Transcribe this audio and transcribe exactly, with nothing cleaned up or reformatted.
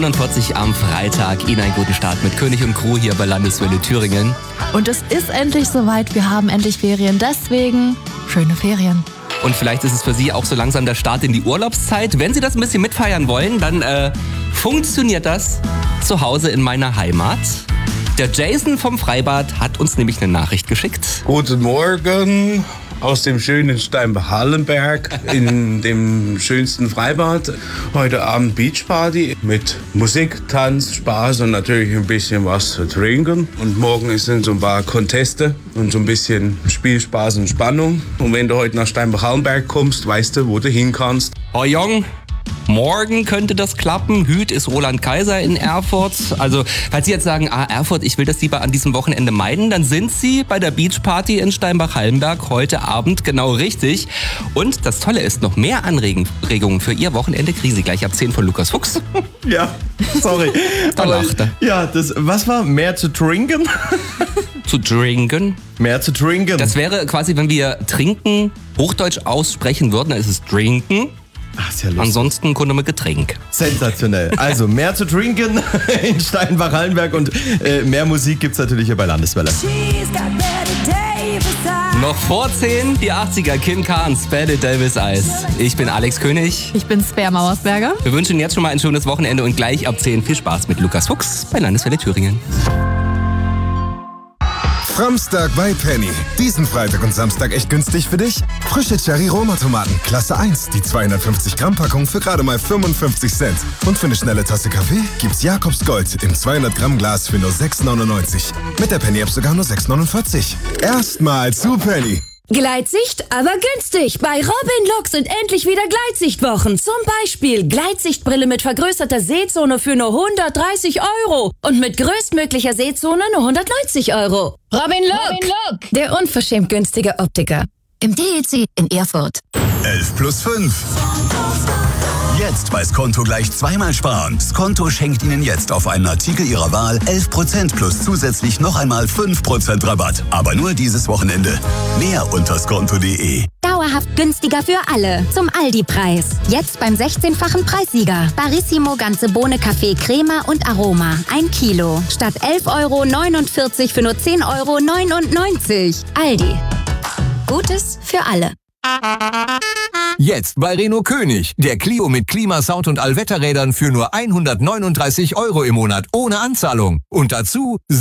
neunundvierzig am Freitag. Ihnen einen guten Start mit König und Crew hier bei Landeswelle Thüringen. Und es ist endlich soweit, wir haben endlich Ferien, deswegen schöne Ferien. Und vielleicht ist es für Sie auch so langsam der Start in die Urlaubszeit. Wenn Sie das ein bisschen mitfeiern wollen, dann äh, funktioniert das zu Hause in meiner Heimat. Der Jason vom Freibad hat uns nämlich eine Nachricht geschickt. Guten Morgen aus dem schönen Steinbach-Hallenberg in dem schönsten Freibad. Heute Abend Beachparty mit Musik, Tanz, Spaß und natürlich ein bisschen was zu trinken. Und morgen sind so ein paar Conteste und so ein bisschen Spielspaß und Spannung. Und wenn du heute nach Steinbach-Hallenberg kommst, weißt du, wo du hin kannst. Oh Jung, morgen könnte das klappen. Hüt ist Roland Kaiser in Erfurt. Also, falls Sie jetzt sagen, ah, Erfurt, ich will das lieber an diesem Wochenende meiden, dann sind Sie bei der Beachparty in Steinbach-Hallenberg heute Abend genau richtig. Und das Tolle ist, noch mehr Anregungen für Ihr Wochenende kriegen Sie gleich ab zehn von Lukas Fuchs. Ja, sorry. Da lacht er. Ja, das, was war? Mehr zu trinken? Zu trinken? Mehr zu trinken. Das wäre quasi, wenn wir trinken, Hochdeutsch aussprechen würden, dann ist es trinken. Ach, ist ja lustig. Ansonsten Kunde mit Getränk. Sensationell. Also mehr zu trinken in Steinbach-Hallenberg und äh, mehr Musik gibt's natürlich hier bei Landeswelle. Noch vor zehn, die achtziger, Kim Carnes, Bette Davis Eyes. Ich bin Alex König. Ich bin Sper Mauersberger. Wir wünschen Ihnen jetzt schon mal ein schönes Wochenende und gleich ab zehn viel Spaß mit Lukas Fuchs bei Landeswelle Thüringen. Framstag bei Penny. Diesen Freitag und Samstag echt günstig für dich. Frische Cherry-Roma-Tomaten, Klasse eins, die zweihundertfünfzig Gramm Packung für gerade mal fünfundfünfzig Cent. Und für eine schnelle Tasse Kaffee gibt's Jakobs Gold im zweihundert Gramm Glas für nur sechs neunundneunzig. Mit der Penny-App sogar nur sechs neunundvierzig. Erstmal zu Penny. Gleitsicht, aber günstig. Bei Robin Look sind endlich wieder Gleitsichtwochen. Zum Beispiel Gleitsichtbrille mit vergrößerter Sehzone für nur hundertdreißig Euro. Und mit größtmöglicher Sehzone nur hundertneunzig Euro. Robin Look, Robin Look, der unverschämt günstige Optiker. Im D E C in Erfurt. elf plus fünf. Jetzt bei Skonto gleich zweimal sparen. Skonto schenkt Ihnen jetzt auf einen Artikel Ihrer Wahl elf Prozent plus zusätzlich noch einmal fünf Prozent Rabatt. Aber nur dieses Wochenende. Mehr unter skonto punkt de. Dauerhaft günstiger für alle. Zum Aldi-Preis. Jetzt beim sechzehnfachen Preissieger. Barissimo ganze Bohne Kaffee Crema und Aroma. Ein Kilo. Statt elf Euro neunundvierzig für nur zehn Euro neunundneunzig. Aldi. Gutes für alle. Jetzt bei Renault König. Der Clio mit Klimasound und Allwetterrädern für nur hundertneununddreißig Euro im Monat ohne Anzahlung. Und dazu